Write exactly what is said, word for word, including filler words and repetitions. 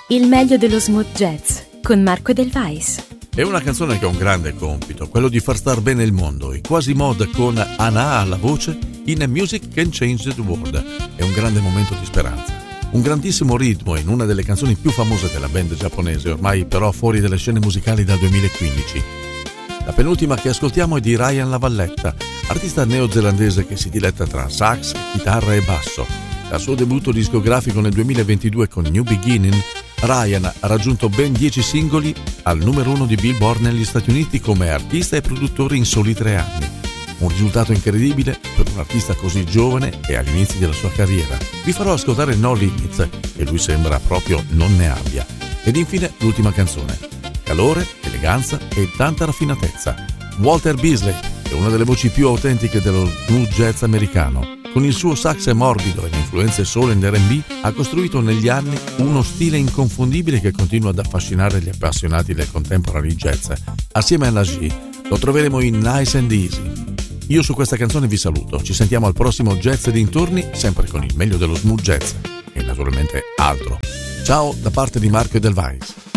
Il meglio dello smooth jazz con Marco Delvais. È una canzone che ha un grande compito, quello di far star bene il mondo. I Quasimod con Anaa alla voce in A Music Can Change the World. È un grande momento di speranza. Un grandissimo ritmo in una delle canzoni più famose della band giapponese, ormai però fuori dalle scene musicali dal duemilaquindici. La penultima che ascoltiamo è di Ryan Lavalletta, artista neozelandese che si diletta tra sax, chitarra e basso. Dal suo debutto discografico nel duemilaventidue con New Beginning, Ryan ha raggiunto ben dieci singoli al numero uno di Billboard negli Stati Uniti come artista e produttore in soli tre anni. Un risultato incredibile per un artista così giovane e agli inizi della sua carriera. Vi farò ascoltare No Limits, e lui sembra proprio non ne abbia. Ed infine l'ultima canzone. Calore, eleganza e tanta raffinatezza. Walter Beasley è una delle voci più autentiche dello smooth jazz americano. Con il suo sax morbido e le influenze soul and R and B ha costruito negli anni uno stile inconfondibile che continua ad affascinare gli appassionati del contemporary jazz. Assieme alla G lo troveremo in Nice and Easy. Io su questa canzone vi saluto, ci sentiamo al prossimo Jazz e dintorni, sempre con il meglio dello smooth jazz e naturalmente altro. Ciao da parte di Marco Delvais.